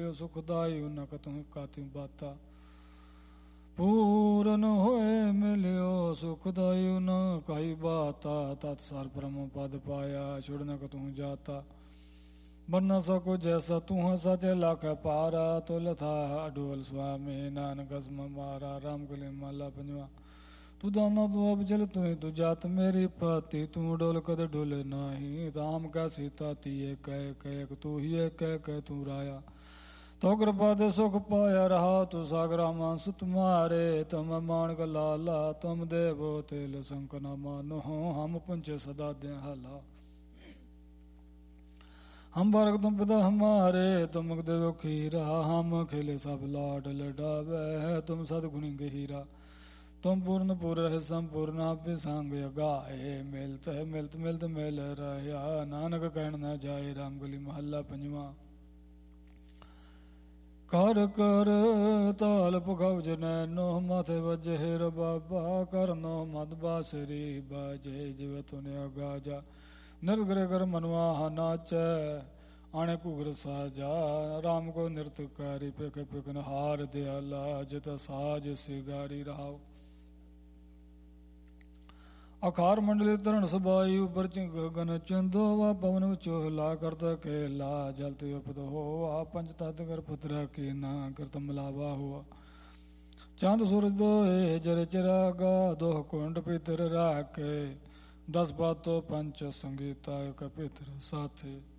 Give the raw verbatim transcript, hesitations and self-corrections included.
ਮਿਲਿਓ ਸੁਖਦਾਈ ਉਨਕ ਤੁਹ ਕਾਤਿ ਬਾਤਾ ਪੂਰਨ ਹੋਏ ਮਿਲਿਓ ਸੁਖਦਾਈ ਉਨ ਕਾਈ ਬਾਤਾ ਤਤ ਸਰ ਬ੍ਰਹਮ ਪਦ ਪਾਇਆ ਛੁੜਨਕ ਤੂੰ ਜਾਤਾ ਬਨ ਸਕੋ ਜੈਸਾ ਤੂੰ ਸਚੇ ਲਖ ਪਾਰਾ ਤੁਲ ਥਾ ਅਡੋਲ ਸੁਆਮੀ ਨਾਨਕ ਅਸਮ ਮਾਰਾ ਰਾਮ ਕਲੀ ਮਾਲਾ ਪੰਜਵਾ ਤੂੰ ਦਾਨਾ ਤੂੰ ਅਬਜਲ ਤੂੰ ਤੂੰ ਜਾਤ ਮੇਰੀ ਪਤੀ ਤੂੰ ਡੋਲ ਕਦ ਡੋਲੇ ਨਾਹੀ ਰਾਮ ਕਾ ਸੀਤਾ ਤੀਏ ਕਹਿ ਕਹਿ ਤੂੰ ਹੀ ਕਹਿ ਕਹਿ ਤੂੰ ਰਾਇਆ ਤੋ ਕਿਰਪਾ ਦੇ ਸੁਖ ਪਾਇਆ ਰਹਾ ਤੂੰ ਸਾਗਰਾ ਮਾਨਸ ਤੁਮਾਰੇ ਤੁਮ ਮਾਨਕ ਲਾਲਾ ਤੁਮ ਦੇਵੋ ਤੇਲ ਸੰਕ ਨ ਮਾਨੋ ਹਮ ਪੁੰਚ ਸਦਾ ਦੇ ਹਾਲਾ हम बारक तुम पिता हमारे तुम देव खीरा हम खेले सब लाड लडावे तुम सदगुणी गहीरा तुम पूर्ण पूर रहे संपूर्ण आप संग गाए मिलत है मिलत मिलत मिल रहा नानक कहन न जाए राम गली महला पंजवा कर कर ताल पुखव जनो माथे वजे हेर बाबा कर नो मद बासरी बाजे जीव तुने गाजा निर्ग्रह कर मनवा नाचै आने कुगर साजा राम को नृत्य कारी पिक पिकन हार दयाला जित साज सिगारी रहाओ अखार मंडली तरण सबाई ऊपर गगन चंदो वा पवन चोहला करत केला जलते उपद हो आ पंच तत् कर पुत्र की ना करत मलावा हुआ चांद सूरज दोए जर चिरागा दोह कुंड पितर राखे दस बातो पंच संगीता कपितर साथे